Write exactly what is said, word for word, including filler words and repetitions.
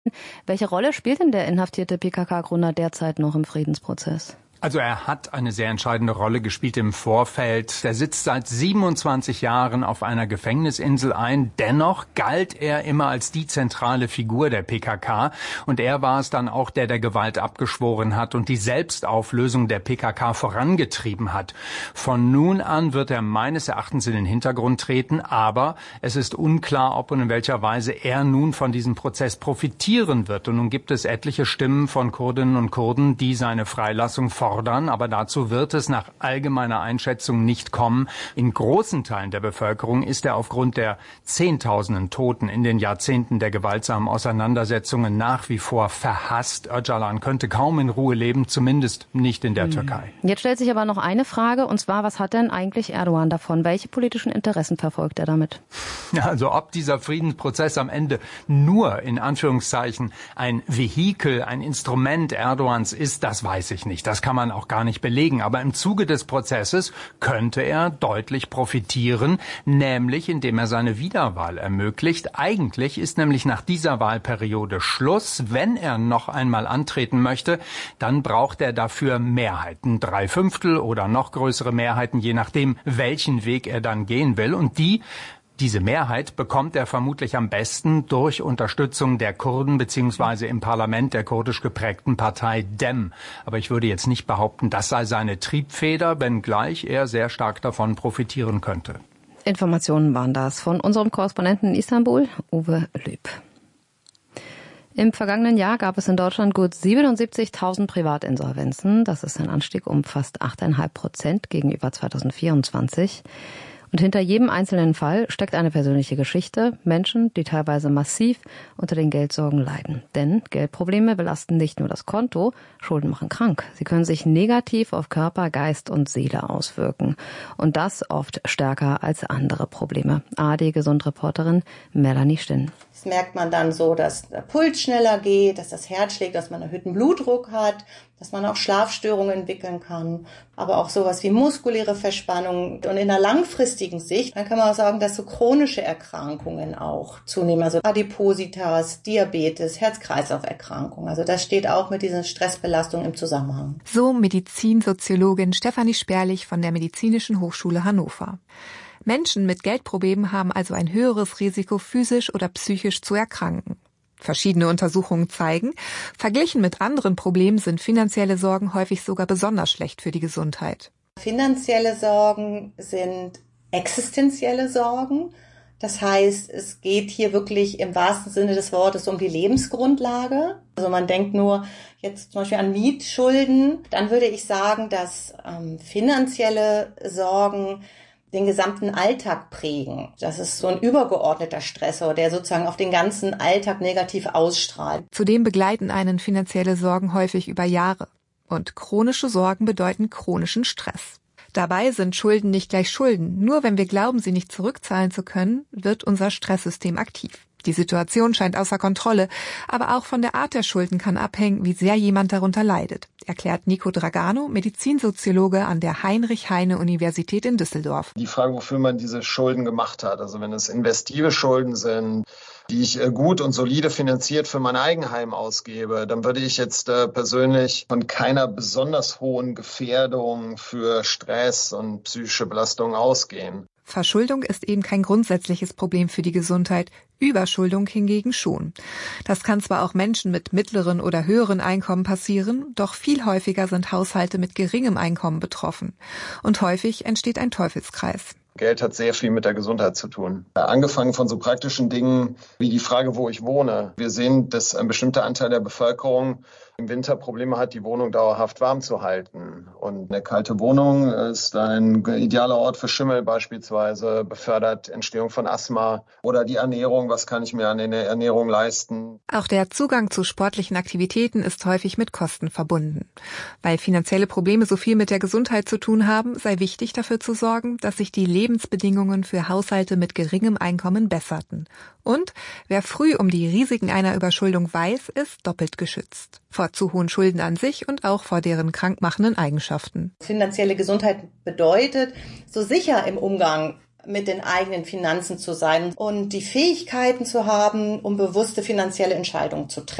Welche Rolle spielt denn der inhaftierte P K K-Gründer derzeit noch im Friedensprozess? Also er hat eine sehr entscheidende Rolle gespielt im Vorfeld. Er sitzt seit siebenundzwanzig Jahren auf einer Gefängnisinsel ein. Dennoch galt er immer als die zentrale Figur der P K K. Und er war es dann auch, der der Gewalt abgeschworen hat und die Selbstauflösung der P K K vorangetrieben hat. Von nun an wird er meines Erachtens in den Hintergrund treten. Aber es ist unklar, ob und in welcher Weise er nun von diesem Prozess profitieren wird. Und nun gibt es etliche Stimmen von Kurdinnen und Kurden, die seine Freilassung fordern. Aber dazu wird es nach allgemeiner Einschätzung nicht kommen. In großen Teilen der Bevölkerung ist er aufgrund der Zehntausenden Toten in den Jahrzehnten der gewaltsamen Auseinandersetzungen nach wie vor verhasst. Öcalan könnte kaum in Ruhe leben, zumindest nicht in der hm. Türkei. Jetzt stellt sich aber noch eine Frage, und zwar, was hat denn eigentlich Erdogan davon? Welche politischen Interessen verfolgt er damit? Also ob dieser Friedensprozess am Ende nur in Anführungszeichen ein Vehikel, ein Instrument Erdogans ist, das weiß ich nicht. Das kann man auch gar nicht belegen. Aber im Zuge des Prozesses könnte er deutlich profitieren, nämlich indem er seine Wiederwahl ermöglicht. Eigentlich ist nämlich nach dieser Wahlperiode Schluss. Wenn er noch einmal antreten möchte, dann braucht er dafür Mehrheiten. Drei Fünftel oder noch größere Mehrheiten, je nachdem, welchen Weg er dann gehen will. Und die Diese Mehrheit bekommt er vermutlich am besten durch Unterstützung der Kurden bzw. im Parlament der kurdisch geprägten Partei Dem. Aber ich würde jetzt nicht behaupten, das sei seine Triebfeder, wenngleich er sehr stark davon profitieren könnte. Informationen waren das von unserem Korrespondenten in Istanbul, Uwe Lüb. Im vergangenen Jahr gab es in Deutschland gut siebenundsiebzigtausend Privatinsolvenzen. Das ist ein Anstieg um fast acht Komma fünf Prozent gegenüber zweitausendvierundzwanzig. Und hinter jedem einzelnen Fall steckt eine persönliche Geschichte. Menschen, die teilweise massiv unter den Geldsorgen leiden. Denn Geldprobleme belasten nicht nur das Konto, Schulden machen krank. Sie können sich negativ auf Körper, Geist und Seele auswirken. Und das oft stärker als andere Probleme. A R D-Gesundreporterin Melanie Stinn. Das merkt man dann so, dass der Puls schneller geht, dass das Herz schlägt, dass man erhöhten Blutdruck hat, dass man auch Schlafstörungen entwickeln kann, aber auch sowas wie muskuläre Verspannung. Und in der langfristigen Sicht, dann kann man auch sagen, dass so chronische Erkrankungen auch zunehmen, also Adipositas, Diabetes, Herz-Kreislauf-Erkrankungen. Also das steht auch mit diesen Stressbelastungen im Zusammenhang. So Medizinsoziologin Stefanie Sperlich von der Medizinischen Hochschule Hannover. Menschen mit Geldproblemen haben also ein höheres Risiko, physisch oder psychisch zu erkranken. Verschiedene Untersuchungen zeigen, verglichen mit anderen Problemen sind finanzielle Sorgen häufig sogar besonders schlecht für die Gesundheit. Finanzielle Sorgen sind existenzielle Sorgen. Das heißt, es geht hier wirklich im wahrsten Sinne des Wortes um die Lebensgrundlage. Also man denkt nur jetzt zum Beispiel an Mietschulden. Dann würde ich sagen, dass ähm, finanzielle Sorgen den gesamten Alltag prägen. Das ist so ein übergeordneter Stressor, der sozusagen auf den ganzen Alltag negativ ausstrahlt. Zudem begleiten einen finanzielle Sorgen häufig über Jahre. Und chronische Sorgen bedeuten chronischen Stress. Dabei sind Schulden nicht gleich Schulden. Nur wenn wir glauben, sie nicht zurückzahlen zu können, wird unser Stresssystem aktiv. Die Situation scheint außer Kontrolle, aber auch von der Art der Schulden kann abhängen, wie sehr jemand darunter leidet, erklärt Nico Dragano, Medizinsoziologe an der Heinrich-Heine-Universität in Düsseldorf. Die Frage, wofür man diese Schulden gemacht hat, also wenn es investive Schulden sind, die ich gut und solide finanziert für mein Eigenheim ausgebe, dann würde ich jetzt äh, persönlich von keiner besonders hohen Gefährdung für Stress und psychische Belastung ausgehen. Verschuldung ist eben kein grundsätzliches Problem für die Gesundheit, Überschuldung hingegen schon. Das kann zwar auch Menschen mit mittleren oder höheren Einkommen passieren, doch viel häufiger sind Haushalte mit geringem Einkommen betroffen. Und häufig entsteht ein Teufelskreis. Geld hat sehr viel mit der Gesundheit zu tun. Angefangen von so praktischen Dingen wie die Frage, wo ich wohne. Wir sehen, dass ein bestimmter Anteil der Bevölkerung im Winter Probleme hat, die Wohnung dauerhaft warm zu halten. Und eine kalte Wohnung ist ein idealer Ort für Schimmel beispielsweise, befördert Entstehung von Asthma. Oder die Ernährung, was kann ich mir an der Ernährung leisten? Auch der Zugang zu sportlichen Aktivitäten ist häufig mit Kosten verbunden. Weil finanzielle Probleme so viel mit der Gesundheit zu tun haben, sei wichtig dafür zu sorgen, dass sich die Lebensbedingungen für Haushalte mit geringem Einkommen besserten. Und wer früh um die Risiken einer Überschuldung weiß, ist doppelt geschützt. Vor zu hohen Schulden an sich und auch vor deren krankmachenden Eigenschaften. Finanzielle Gesundheit bedeutet, so sicher im Umgang mit den eigenen Finanzen zu sein und die Fähigkeiten zu haben, um bewusste finanzielle Entscheidungen zu treffen.